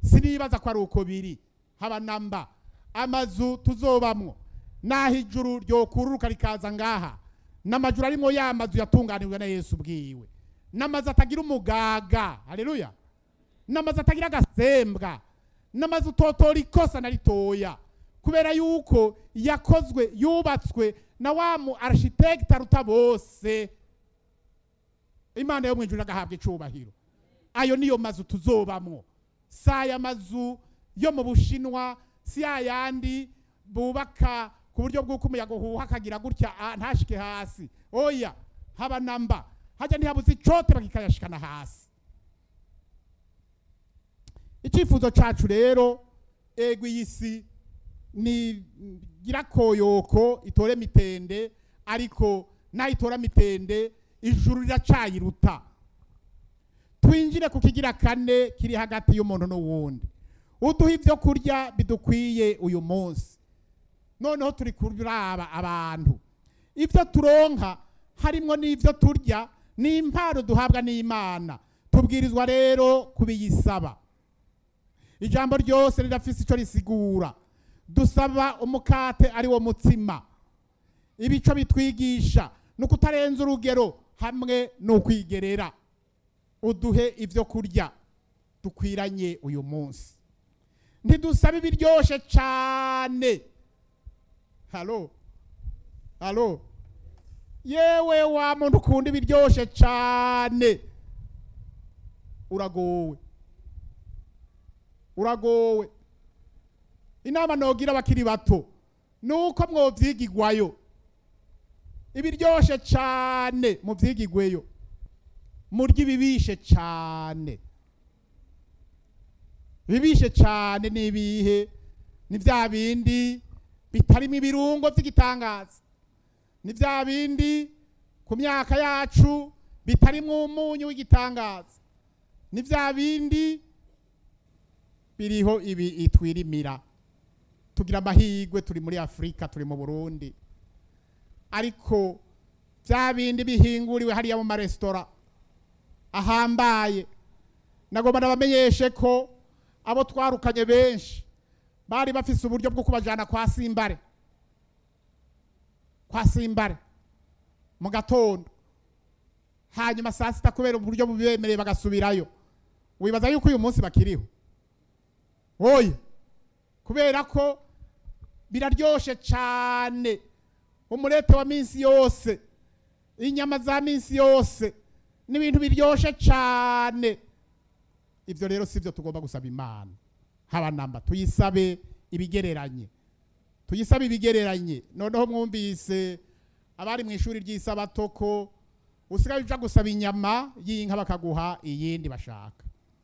sinibaza ko ari uko biri. Haba namba amazu tuzobamwo naho ijuru ryokururuka rikaza ngaha, n'amajuru arimo ya mazu yatunganiwe na Yesu bwiwe, n'amazu atagira umugaga, haleluya, n'amazu atagira agasembwa, n'amazu totora ikosa na ritoya, kubera yuko yakozwe yubatswe na wa mu architect aruta bose. Imana yo mu ijuru agahabwa icubahiro. Ayo niyo mazu tuzobamwo, saya mazu yo mu Bushinwa, si yayandi bubaka ku buryo bw'uko umuyaga uhuha akagira gutya ntashike hasi. Oya, haba namba hajya ntihabuze icote bakikayashikana hasi. Icifuzo cacu rero ego iyisi ni girakoyoko itore mitende, ariko nayitora mitende ijuru riracayiruta. Twinjire ku kigira kane kiri hagati y'umuntu n'uwundi. Uduha ivyo kurya bidukwiye uyu munsi. Noneho turi kuraba abantu. Ivyo turonka harimo n'ivyo turya n'impano duhabwa n'Imana. Tubwirizwa rero kubiyisaba. Ijambo ryose rirafise ico risigura. Dusaba umukate ari wo mutsima. Ibico bitwigisha n'ukutarenza urugero hamwe n'ukwigerera. Uduhe ivyo kurya dukwiranye uyu munsi. Ntidusaba ibiryoshe cane. Halo. Yewe wa muntu ukunda ibiryoshe cane, uragowe. Inama nogira bakiri bato nuko mwovyigigwayo. Ibiryoshe cane muvyigigweyo, murya ibibishe cane. Ibibishe cane nibihe? Ni vya bindi bitarimo ibirungo vy'igitangaza, ni vya bindi ku myaka yacu bitarimo umunyu w'igitangaza, ni vya bindi biriho ibi itwirimira. Tugira amahirwe turi muri Afrika, turi mu Burundi, ariko vya bindi bihinguriwe hariya mu maresitora ahambaye. Nagomba nabamenyeshe ko abo twarukanye benshi bari bafise uburyo bwo kubajana kwa Simbare mu gatondo, hanyuma saa sita kubera uburyo bubemereye bagasubirayo. Wibaza yuko uyu munsi bakiriho? Oya, kubera ko biraryoshe cane. Umurete wa minsi yose, inyama za minsi yose, n'ibintu biryoshe cane. Ivyo rero sivyo tugomba gusaba Imana. Haba namba tuyisabe ibigereranye. Noneho mwumvise abari mu ishuri ry'isabato ko usigaye uja gusaba inyama y'inka bakaguha iyindi bashaka.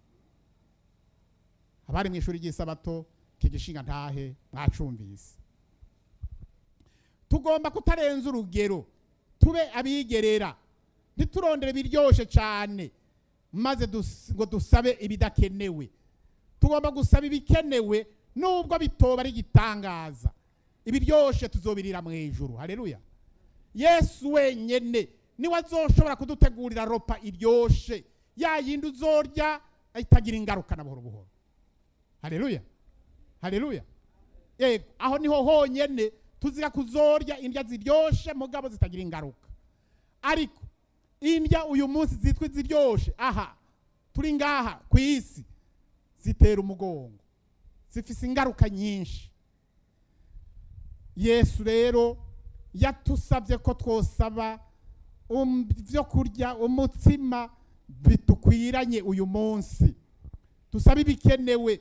Abari mu ishuri ry'isabato kigishinga ntahe mwacumvise. Tugomba kutarenza urugero, tube abigerera, ntiturondere biryoshe cyane maze ngo dusabe ibidakenewe. Tugomba gusaba ibikenewe nubwo bitoba ari igitangaza. Ibiryoshe tuzobirira mu ijuru. Haleluya. Yesu wenyene niwe azoshobora kudutegurira ropa iryoshe, ya yindi uzorya itagira ingaruka na buhoro buhoro. Haleluya. Yego, aho niho honyene tuzira kuzorya indya ziryoshe mugabo zitagira ingaruka. Ariko indya uyu munsi zitwa ziryoshe, aha turi ngaha ku isi, zitera umugongo, zifise ingaruka nyinshi. Yesu rero yatusabye ko twosaba vyo kurya umutsima bitukwiranye uyu munsi. Dusaba ibikenewe,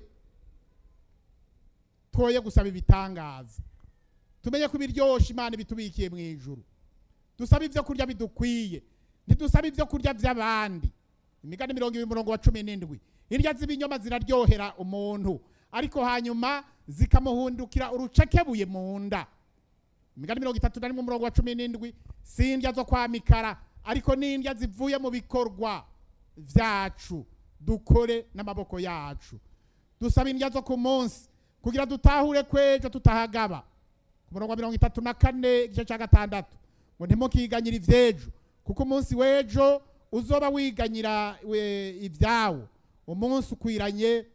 twoye gusaba ibitangaza. Tumenye ko ibiryoshe Imana bitubikiye mu ijuru. Dusaba ivyo kurya bidukwiye, ntidusaba ivyo kurya vy'abandi. Imigani 20:17, irya z'ibinyoma ziraryohera umuntu, ariko hanyuma zikamuhundukira urucekebuye mu nda. Imigani 33:17, sindya zo kwa mikara, ariko n'indya zivuye mu bikorwa vyacu dukore n'amaboko yacu. Dusaba indya zo ku munsi kugira dutahure kwejo tutahagaba. Ku murongo wa 34 igice ca 6, ngo ntimukiganyira ivyejo, kuko umunsi wejo uzoba wiganyira ivyawo. Umunsi ukwiranye